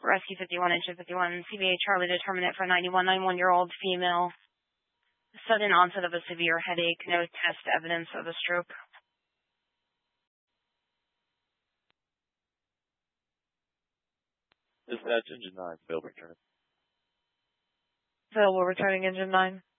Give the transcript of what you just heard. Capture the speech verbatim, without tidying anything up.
Rescue fifty-one, engine fifty-one, C B A Charlie determinant for ninety-one, ninety-one-year-old female. Sudden onset of a severe headache, no test evidence of a stroke. Dispatch engine nine, Bill return. Phil, we're returning engine nine.